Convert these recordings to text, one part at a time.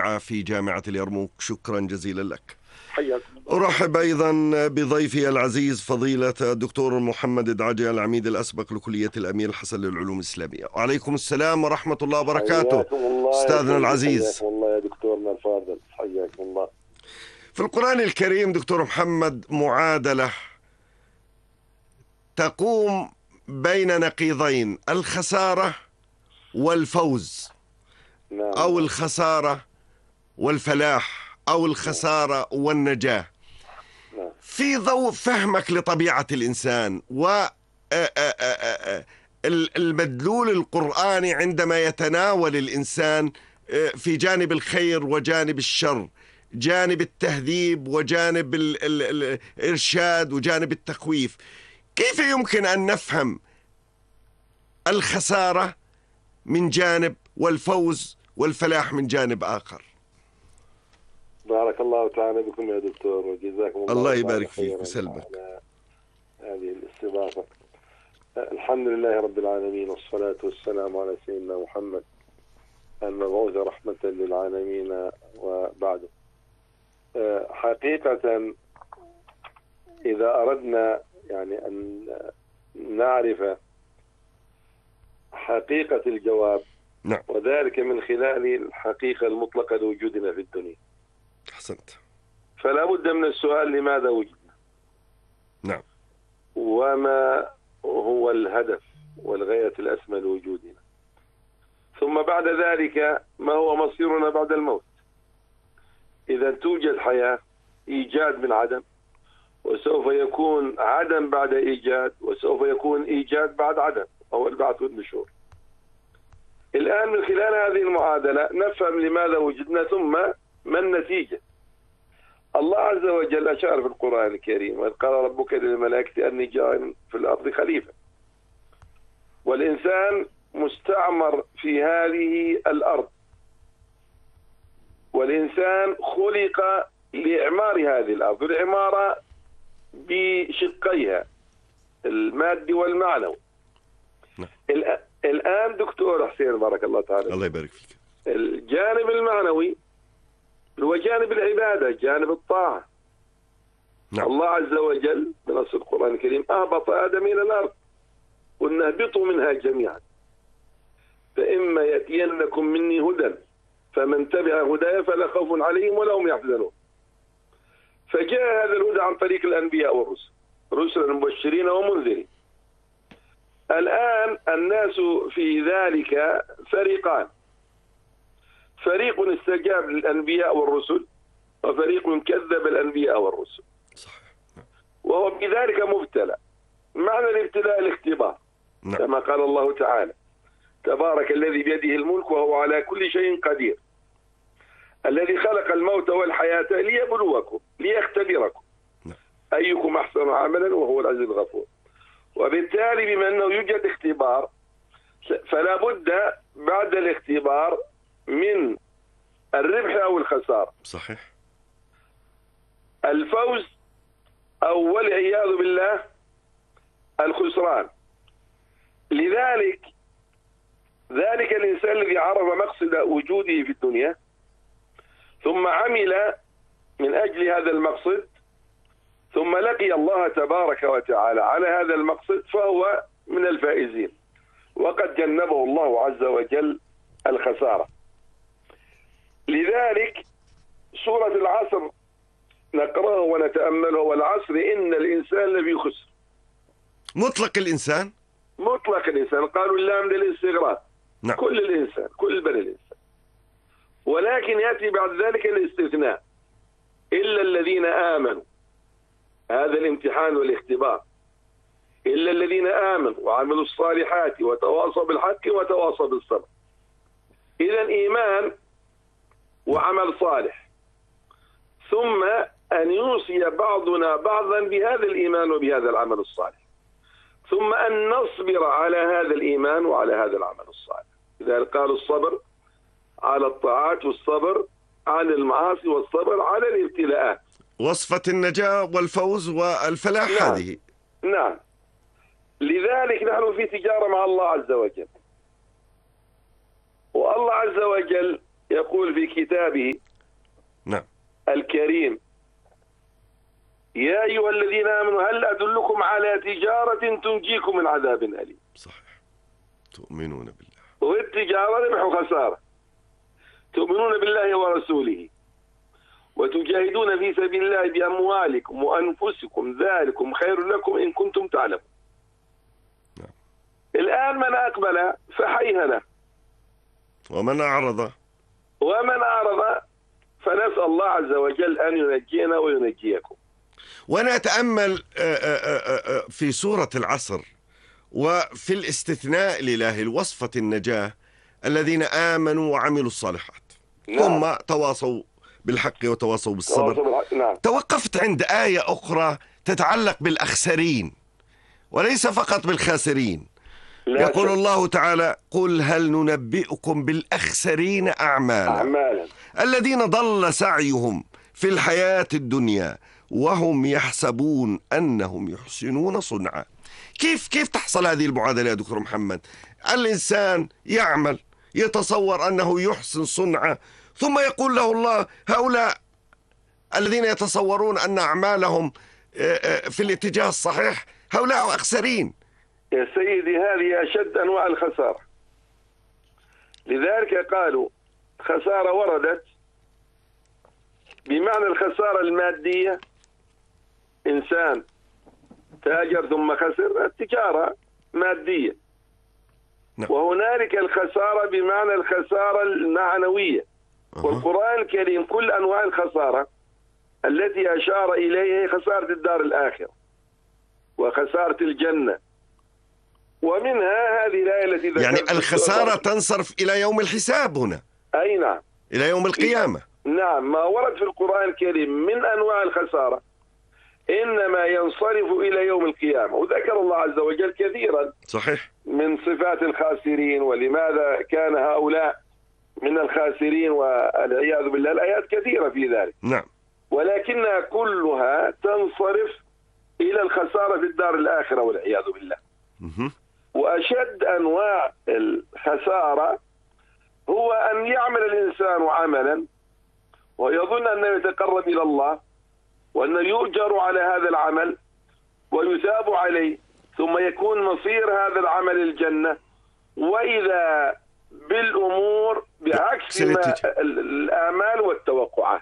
الشريعة في جامعة اليرموك، شكرا جزيلا لك. حياكم. أرحب أيضا بضيفي العزيز فضيلة الدكتور محمد دعجة، العميد الأسبق لكلية الأمير الحسن للعلوم الإسلامية. وعليكم السلام ورحمة الله وبركاته. حياكم الله أستاذنا العزيز. حياكم الله يا دكتورنا الفاضل، حياكم الله. في القرآن الكريم دكتور محمد معادلة تقوم بين نقيضين، الخسارة والفوز، نعم. أو الخسارة والفلاح، أو الخسارة والنجاة. نعم. في ضوء فهمك لطبيعة الإنسان والمدلول القرآني عندما يتناول الإنسان في جانب الخير وجانب الشر، جانب التهذيب وجانب الإرشاد وجانب التخويف، كيف يمكن أن نفهم الخسارة من جانب والفوز والفلاح من جانب آخر؟ بارك الله تعالى بكم يا دكتور، وجزاكم الله يبارك فيك وسلمك على هذه الاستضافة. الحمد لله رب العالمين، والصلاة والسلام على سيدنا محمد المبعوث رحمة للعالمين وبعده. حقيقة إذا أردنا يعني أن نعرف حقيقة الجواب، نعم، وذلك من خلال الحقيقة المطلقة لوجودنا في الدنيا. أحسنت. فلا بد من السؤال: لماذا وجدنا؟ نعم. وما هو الهدف والغاية الأسمى لوجودنا؟ ثم بعد ذلك ما هو مصيرنا بعد الموت؟ إذا توجد حياة، إيجاد من عدم، وسوف يكون عدم بعد إيجاد، وسوف يكون إيجاد بعد عدم، أو البعث والنشور. الآن من خلال هذه المعادلة نفهم لماذا وجدنا، ثم ما النتيجة. الله عز وجل أشار في القرآن الكريم: وإذ قال ربك للملائكة أني جاعل في الأرض خليفة. والإنسان مستعمر في هذه الأرض، والإنسان خلق لإعمار هذه الأرض، العمارة بشقيها المادي والمعنوي. الآن دكتور حسين بارك الله تعالى، الله يبارك فيك، الجانب المعنوي هو جانب العبادة، جانب الطاعة. نعم. الله عز وجل بنص القرآن الكريم: أهبط آدم إلى الأرض قلنا اهبطوا منها جميعا فإما يأتينكم مني هدى فمن تبع هدايا فلا خوف عليهم ولا هم يحزنون. فجاء هذا الهدى عن طريق الأنبياء والرسل، رسلا مبشرين ومنذرين. الآن الناس في ذلك فريقان: فريق استجاب للأنبياء والرسل، وفريق كذب الأنبياء والرسل. صحيح. وهو بذلك مبتلى. معنى الابتلاء الاختبار. نعم. كما قال الله تعالى: تبارك الذي بيده الملك وهو على كل شيء قدير، الذي خلق الموت والحياة ليبلوكم ليختبركم أيكم أحسن عملا وهو العزيز الغفور. وبالتالي بما أنه يوجد اختبار، فلا بد بعد الاختبار من الربح أو الخسارة. صحيح. الفوز أو والعياذ بالله الخسران. لذلك الإنسان الذي عرف مقصد وجوده في الدنيا ثم عمل من أجل هذا المقصد ثم لقي الله تبارك وتعالى على هذا المقصد فهو من الفائزين، وقد جنبه الله عز وجل الخسارة. لذلك سورة العصر نقرأه ونتأمله: والعصر إن الإنسان لفي خسر. مطلق الإنسان؟ مطلق الإنسان، قالوا اللام للاستغراق. نعم. كل الإنسان، كل بني الإنسان. ولكن يأتي بعد ذلك الاستثناء: إلا الذين آمنوا. هذا الامتحان والاختبار. إلا الذين آمنوا وعملوا الصالحات وتواصوا بالحق وتواصوا بالصبر. إذا إيمان وعمل صالح، ثم أن يوصي بعضنا بعضا بهذا الإيمان وبهذا العمل الصالح، ثم أن نصبر على هذا الإيمان وعلى هذا العمل الصالح. إذا قالوا الصبر على الطاعات، والصبر عن المعاصي، والصبر على الابتلاءات. وصفة النجاة والفوز والفلاح. نعم. هذه. نعم. لذلك نحن في تجارة مع الله عز وجل، والله عز وجل يقول في كتابه نعم. الكريم: يا أيها الذين آمنوا هل أدلكم على تجارة تنجيكم من عذاب أليم. صحيح. تؤمنون بالله. والتجارة ربح وخسارة. تؤمنون بالله ورسوله وتجاهدون في سبيل الله بأموالكم وأنفسكم ذلكم خير لكم إن كنتم تعلمون. نعم. الآن من أقبل فحيهنا، ومن أعرض فنسأل الله عز وجل أن ينجينا وينجيكم. وأنا أتأمل في سورة العصر وفي الاستثناء الإلهي الوصفة النجاة الذين آمنوا وعملوا الصالحات. نعم. ثم تواصوا بالحق وتواصوا بالصبر. نعم. توقفت عند آية أخرى تتعلق بالأخسرين وليس فقط بالخاسرين. يقول الله تعالى: قل هل ننبئكم بالأخسرين أعمالا الذين ضل سعيهم في الحياة الدنيا وهم يحسبون أنهم يحسنون صنعا. كيف تحصل هذه المعادلة يا دكتور محمد؟ الإنسان يعمل يتصور أنه يحسن صنعا، ثم يقول له الله: هؤلاء الذين يتصورون أن أعمالهم في الاتجاه الصحيح هؤلاء أخسرين. يا سيدي هذه أشد أنواع الخسارة. لذلك قالوا خسارة وردت بمعنى الخسارة المادية، إنسان تاجر ثم خسر، التجارة مادية. نعم. وهنالك الخسارة بمعنى الخسارة المعنوية. والقرآن الكريم كل أنواع الخسارة التي أشار إليها خسارة الدار الآخرة وخسارة الجنة، ومنها هذه الآية التي ذكرت. يعني الخسارة تنصرف إلى يوم الحساب هنا. أي نعم. إلى يوم القيامة. نعم. ما ورد في القرآن الكريم من أنواع الخسارة إنما ينصرف إلى يوم القيامة، وذكر الله عز وجل كثيرا صحيح من صفات الخاسرين ولماذا كان هؤلاء من الخاسرين والعياذ بالله. الآيات كثيرة في ذلك. نعم. ولكنها كلها تنصرف إلى الخسارة في الدار الآخرة والعياذ بالله. وأشد أنواع الخسارة هو أن يعمل الإنسان عملا ويظن أنه يتقرب إلى الله وأنه يؤجر على هذا العمل ويثاب عليه، ثم يكون مصير هذا العمل الجنة، وإذا بالأمور بعكس ما الآمال والتوقعات،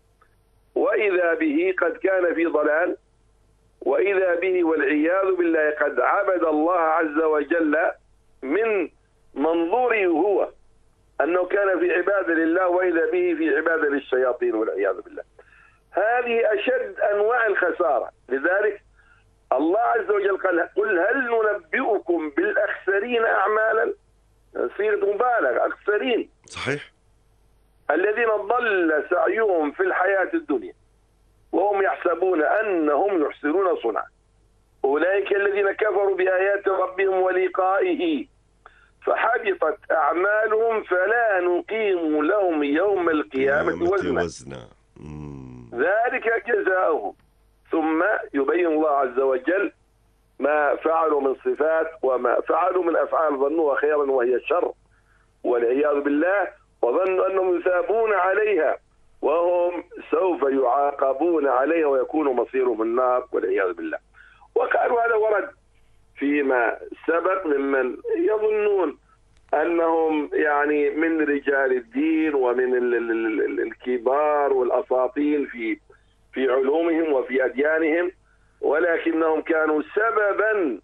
وإذا به قد كان في ضلال، وإذا به والعياذ بالله قد عبد الله عز وجل من منظوره هو أنه كان في عبادة لله، وإذا به في عبادة للشياطين والعياذ بالله. هذه أشد أنواع الخسارة. لذلك الله عز وجل قال: قل هل ننبئكم بالأخسرين أعمالا. صيغة مبالغة، أخسرين. صحيح. الذين ضل سعيهم في الحياة الدنيا وهم يحسبون أنهم يحسنون صنعا أولئك الذين كفروا بآيات ربهم ولقائه فحبطت أعمالهم فلا نقيم لهم يوم القيامة وزنا ذلك جزاؤهم. ثم يبين الله عز وجل ما فعلوا من صفات وما فعلوا من أفعال ظنوها خيرا وهي شر والعياذ بالله، وظنوا أنهم يثابون عليها وهم سوف يعاقبون عليها ويكون مصيرهم النار والعياذ بالله. وقالوا هذا ورد فيما سبق ممن يظنون أنهم يعني من رجال الدين ومن الكبار والأساطين في علومهم وفي أديانهم، ولكنهم كانوا سببا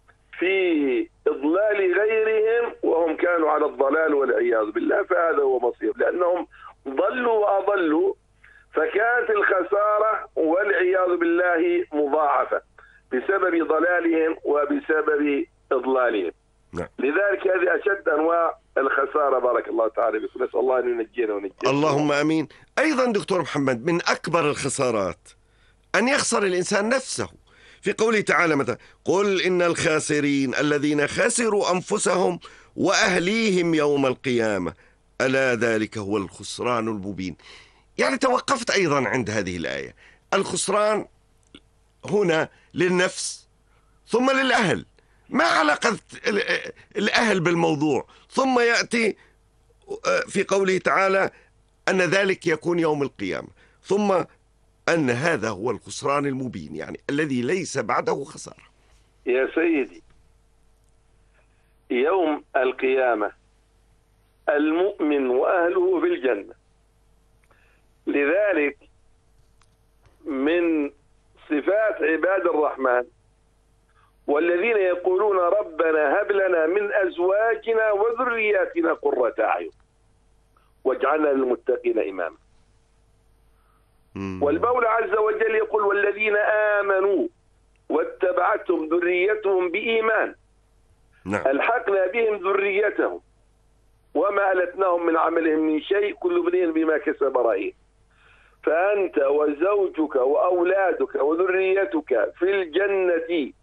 في إضلال غيرهم وهم كانوا على الضلال والعياذ بالله. فهذا هو مصير، لأنهم ضلوا وأضلوا، فكانت الخسارة والعياذ بالله مضاعفة بسبب ضلالهم وبسبب إضلالهم. نعم. لذلك هذه أشد أنواع الخسارة. بارك الله تعالى بكم، نسأل الله أن ينجينا ونجينا. اللهم آمين. أيضا دكتور محمد، من أكبر الخسارات أن يخسر الإنسان نفسه، في قوله تعالى مثلا: قل إن الخاسرين الذين خسروا أنفسهم وأهليهم يوم القيامة ألا ذلك هو الخسران المبين. يعني توقفت أيضا عند هذه الآية. الخسران هنا للنفس ثم للأهل. ما علاقة الأهل بالموضوع؟ ثم يأتي في قوله تعالى أن ذلك يكون يوم القيامة، ثم أن هذا هو الخسران المبين، يعني الذي ليس بعده خسارة. يا سيدي، يوم القيامة المؤمن وأهله في الجنة. لذلك من صفات عباد الرحمن والذين يقولون ربنا هب لنا من أزواجنا وذرياتنا قرة أعين واجعلنا للمتقين إماما. والمولى عز وجل يقول والذين آمنوا واتبعتهم ذريتهم بإيمان ألحقنا بهم ذريتهم وما ألتناهم من عملهم من شيء كل امرئ بما كسب رهين. فأنت وزوجك وأولادك وذريتك في الجنة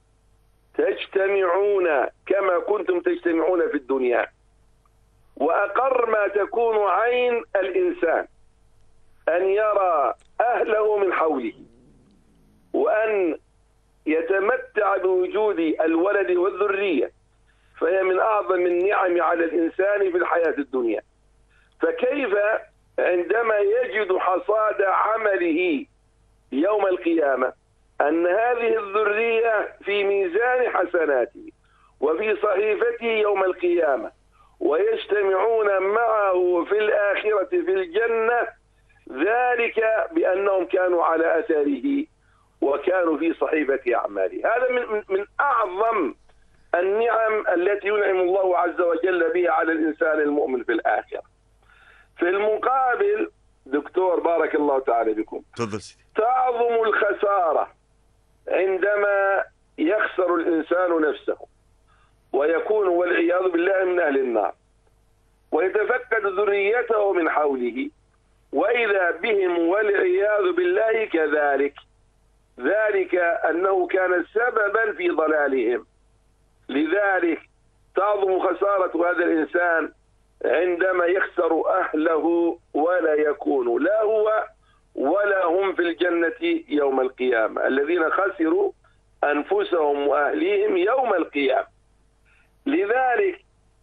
تجتمعون كما كنتم تجتمعون في الدنيا. وأقر ما تكون عين الإنسان أن يرى أهله من حوله وأن يتمتع بوجود الولد والذرية، فهي من أعظم النعم على الإنسان في الحياة الدنيا. فكيف عندما يجد حصاد عمله يوم القيامة أن هذه الذرية في ميزان حسناته وفي صحيفته يوم القيامة ويجتمعون معه في الآخرة في الجنة، ذلك بأنهم كانوا على أثره وكانوا في صحيفة أعماله. هذا من أعظم النعم التي ينعم الله عز وجل بها على الإنسان المؤمن في الآخرة. في المقابل دكتور بارك الله تعالى بكم، تعظم الخسارة عندما يخسر الإنسان نفسه ويكون والعياذ بالله من أهل النار ويتفقد ذريته من حوله وإذا بهم والعياذ بالله كذلك، ذلك أنه كان سببا في ضلالهم. لذلك تعظم خسارة هذا الإنسان عندما يخسر أهله ولا يكون لا هو ولا هم في الجنة يوم القيامة، الذين خسروا أنفسهم وأهليهم يوم القيامة. لذلك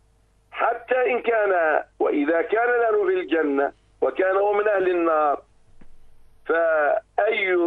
حتى إن كان وإذا كان له في الجنة وكان هو من أهل النار، فأي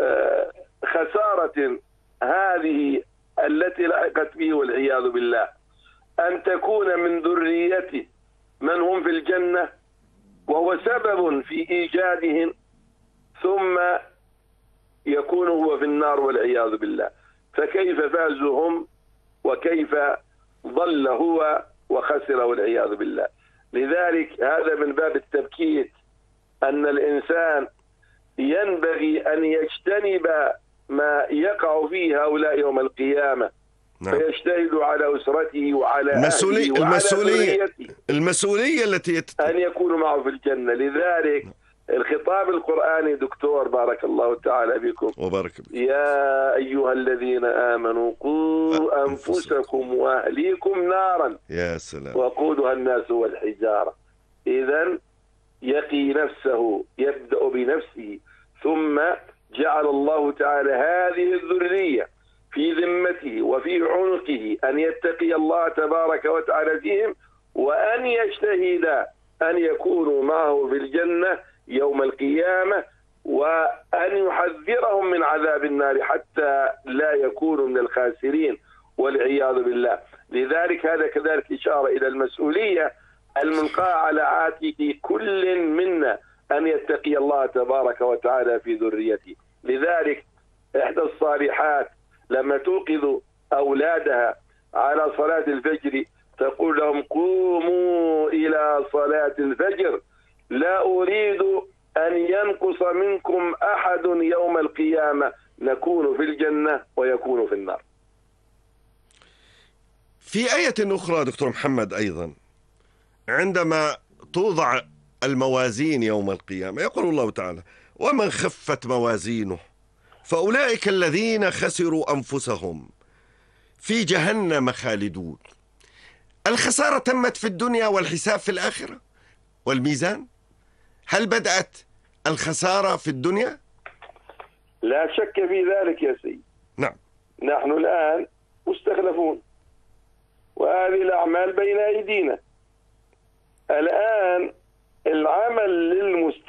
خسارة هذه التي لحقت به والعياذ بالله أن تكون من ذريته من هم في الجنة وهو سبب في إيجادهم ثم يكون هو في النار والعياذ بالله. فكيف فازوا هم وكيف ضل هو وخسر والعياذ بالله. لذلك هذا من باب التبكيت أن الإنسان ينبغي أن يجتنب ما يقع فيه هؤلاء يوم القيامة. فيجتهد على أسرته وعلى أهله وعلى ذريته المسؤولية التي أن يكونوا معه في الجنة. لذلك الخطاب القرآني دكتور بارك الله تعالى بكم وبارك بك. يا أيها الذين آمنوا قوا أنفسكم وأهليكم نارا يا سلام وقودها الناس والحجارة. إذن يقي نفسه، يبدأ بنفسه، ثم جعل الله تعالى هذه الذرية في ذمته وفي عنقه أن يتقي الله تبارك وتعالى فيهم وأن يجتهد أن يكونوا معه في الجنة يوم القيامة وأن يحذرهم من عذاب النار حتى لا يكونوا من الخاسرين والعياذ بالله. لذلك هذا كذلك إشارة إلى المسؤولية الملقاة على عاتق كل منا أن يتقي الله تبارك وتعالى في ذريته. لذلك إحدى الصالحات لما توقظ أولادها على صلاة الفجر تقول لهم قوموا إلى صلاة الفجر لا أريد أن ينقص منكم أحد يوم القيامة، نكون في الجنة ويكون في النار. في آية أخرى دكتور محمد أيضا عندما توضع الموازين يوم القيامة يقول الله تعالى ومن خفت موازينه فأولئك الذين خسروا أنفسهم في جهنم خالدون. الخسارة تمت في الدنيا والحساب في الآخرة والميزان. هل بدأت الخسارة في الدنيا؟ لا شك في ذلك يا سيدي. نعم. نحن الآن مستخلفون وهذه الأعمال بين أيدينا، الآن العمل للمستقبل